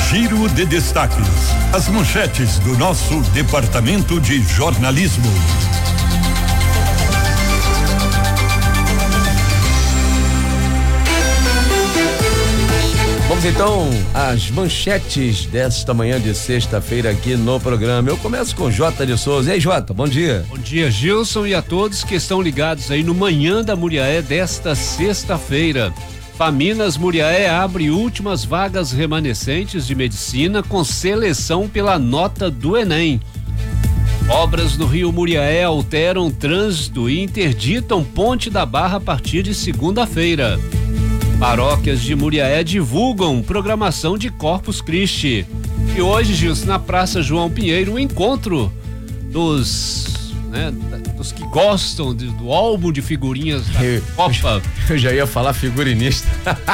Giro de destaques. As manchetes do nosso departamento de jornalismo. Vamos então às manchetes desta manhã de sexta-feira aqui no programa. Eu começo com Jota de Souza. E aí, Jota, bom dia. Bom dia, Gilson, e a todos que estão ligados aí no Manhã da Muriaé desta sexta-feira. Faminas Muriaé abre últimas vagas remanescentes de medicina com seleção pela nota do Enem. Obras no Rio Muriaé alteram trânsito e interditam Ponte da Barra a partir de segunda-feira. Paróquias de Muriaé divulgam programação de Corpus Christi. E hoje, Gilson, na Praça João Pinheiro, um encontro dos que gostam do álbum de figurinhas da Copa. Eu já ia falar figurinista.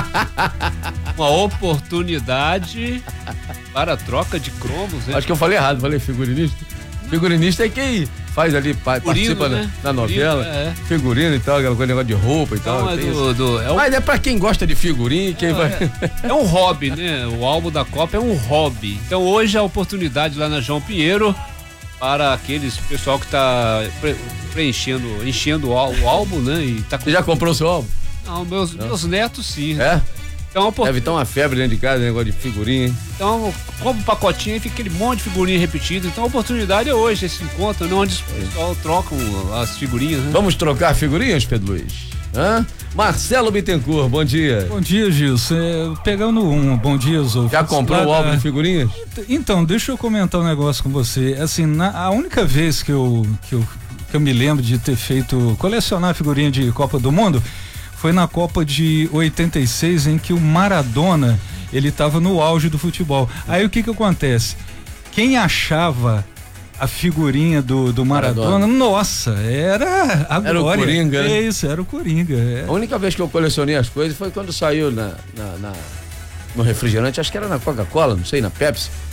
Uma oportunidade para troca de cromos, né? Acho que eu falei errado, falei figurinista. Figurinista é quem faz ali, participa, né? Na novela, figurino e tal, aquela coisa, negócio de roupa e tal. Mas é pra quem gosta de figurinha, quem vai... É um hobby, né? O álbum da Copa é um hobby. Então hoje a oportunidade lá na João Pinheiro para aqueles pessoal que tá enchendo o álbum, né? E tá Você já comprou o seu álbum? Não, meus netos sim. É? Então, deve estar uma febre dentro de casa, negócio de figurinha, hein? Então, compra um pacotinho e fica aquele monte de figurinha repetido. Então, a oportunidade é hoje, esse encontro, né, onde os pessoal trocam as figurinhas, né? Vamos trocar figurinhas, Pedro Luiz? Marcelo Bittencourt, bom dia. Bom dia, Gilson. Pegando bom dia, Zô. Já comprou o álbum de figurinhas? Então, deixa eu comentar um negócio com você. Assim, a única vez que eu me lembro de ter colecionar figurinha de Copa do Mundo foi na Copa de 86, em que o Maradona, ele estava no auge do futebol. Aí o que acontece? Quem achava a figurinha do Maradona, nossa, era a glória. Era o Coringa, né? Isso, era o Coringa. A única vez que eu colecionei as coisas foi quando saiu no refrigerante, acho que era na Coca-Cola, não sei, na Pepsi.